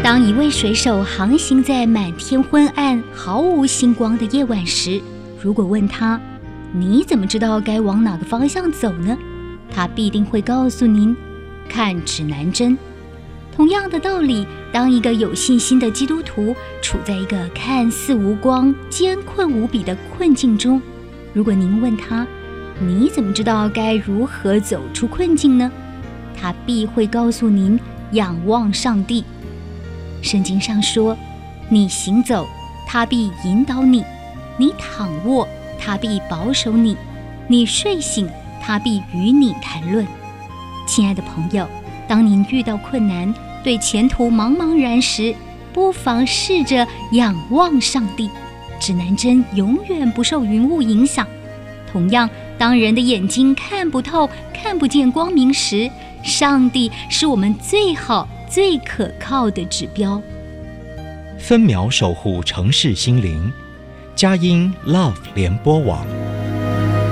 当一位水手航行在满天昏暗、毫无星光的夜晚时，如果问他，你怎么知道该往哪个方向走呢？他必定会告诉您，看指南针。同样的道理，当一个有信心的基督徒处在一个看似无光、艰困无比的困境中，如果您问他，你怎么知道该如何走出困境呢？他必会告诉您，仰望上帝。圣经上说，你行走，他必引导你；你躺卧，他必保守你；你睡醒，他必与你谈论。亲爱的朋友，当您遇到困难，对前途茫茫然时，不妨试着仰望上帝。指南针永远不受云雾影响。同样，当人的眼睛看不透、看不见光明时，上帝是我们最好、最可靠的指标。 分秒守护城市心灵，佳音 Love 联播网。